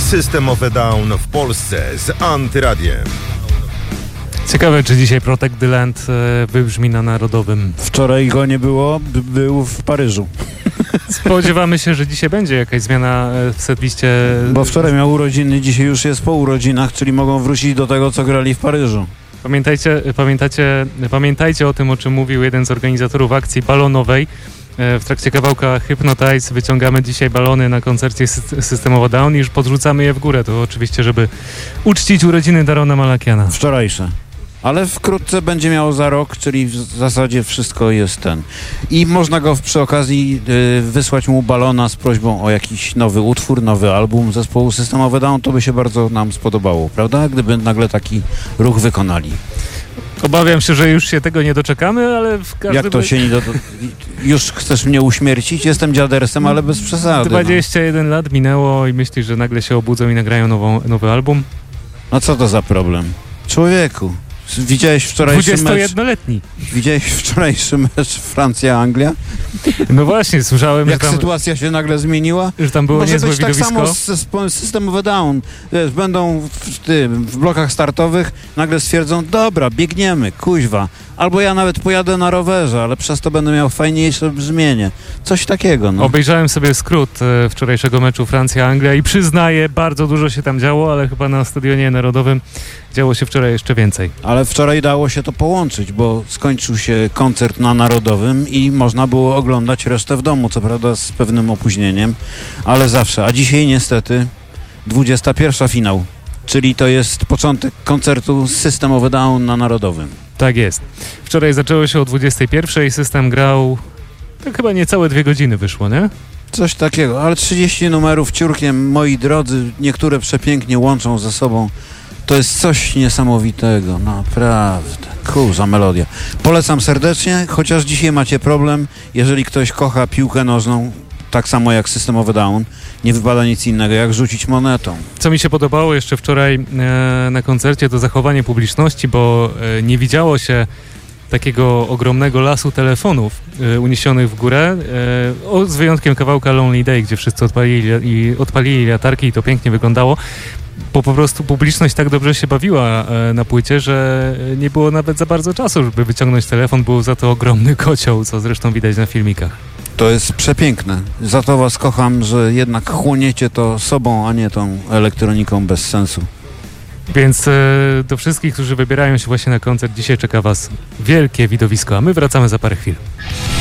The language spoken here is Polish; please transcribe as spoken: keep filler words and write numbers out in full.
System of a Down w Polsce z Antyradiem. Ciekawe, czy dzisiaj Protect the Land wybrzmi na Narodowym. Wczoraj go nie było, był w Paryżu. Spodziewamy się, że dzisiaj będzie jakaś zmiana w setliście. Bo wczoraj miał urodziny, dzisiaj już jest po urodzinach, czyli mogą wrócić do tego, co grali w Paryżu. Pamiętajcie, pamiętacie, pamiętajcie o tym, o czym mówił jeden z organizatorów akcji balonowej. W trakcie kawałka Hypnotize wyciągamy dzisiaj balony na koncercie System of a Down i już podrzucamy je w górę. To oczywiście, żeby uczcić urodziny Darona Malakiana. Wczorajsze. Ale wkrótce będzie miało za rok, czyli w zasadzie wszystko jest ten. I można go przy okazji y, wysłać mu balona z prośbą o jakiś nowy utwór, nowy album zespołu System of a Down. To by się bardzo nam spodobało, prawda? Gdyby nagle taki ruch wykonali. Obawiam się, że już się tego nie doczekamy, ale w każdym... Jak to się nie do... Już chcesz mnie uśmiercić? Jestem dziadersem, ale bez przesady. dwadzieścia jeden no. lat minęło i myślisz, że nagle się obudzą i nagrają nową, nowy album? No co to za problem? Człowieku, widziałeś wczorajszy mecz... dwudziestojednoletni. Widziałeś wczorajszy mecz Francja-Anglia? No właśnie, słyszałem, Jak że tam... sytuacja się nagle zmieniła? Że tam było Może niezłe być widowisko. tak samo z System of a Down. Wiesz, będą w, tym, w blokach startowych, nagle stwierdzą, dobra, biegniemy, kuźwa. Albo ja nawet pojadę na rowerze, ale przez to będę miał fajniejsze brzmienie. Coś takiego, no. Obejrzałem sobie skrót e, wczorajszego meczu Francja-Anglia i przyznaję, bardzo dużo się tam działo, ale chyba na Stadionie Narodowym działo się wczoraj jeszcze więcej. Ale wczoraj dało się to połączyć, bo skończył się koncert na Narodowym i można było oglądać resztę w domu, co prawda z pewnym opóźnieniem, ale zawsze. A dzisiaj niestety dwudziesta pierwsza finał, czyli to jest początek koncertu System of a Down na Narodowym. Tak jest. Wczoraj zaczęło się o dwudziestej pierwszej, System grał, to chyba niecałe dwie godziny wyszło, nie? Coś takiego, ale trzydzieści numerów ciurkiem, moi drodzy, niektóre przepięknie łączą ze sobą. To jest coś niesamowitego, naprawdę. Kurza melodia. Polecam serdecznie, chociaż dzisiaj macie problem, jeżeli ktoś kocha piłkę nożną, tak samo jak System of a Down, nie wypada nic innego, jak rzucić monetą. Co mi się podobało jeszcze wczoraj e, na koncercie, to zachowanie publiczności, bo e, nie widziało się takiego ogromnego lasu telefonów e, uniesionych w górę, e, o, z wyjątkiem kawałka Lonely Day, gdzie wszyscy odpalili, i, odpalili latarki i to pięknie wyglądało. Bo po prostu publiczność tak dobrze się bawiła e, na płycie, że nie było nawet za bardzo czasu, żeby wyciągnąć telefon. Był za to ogromny kocioł, co zresztą widać na filmikach. To jest przepiękne. Za to was kocham, że jednak chłoniecie to sobą, a nie tą elektroniką bez sensu. Więc e, do wszystkich, którzy wybierają się właśnie na koncert, dzisiaj czeka was wielkie widowisko, a my wracamy za parę chwil.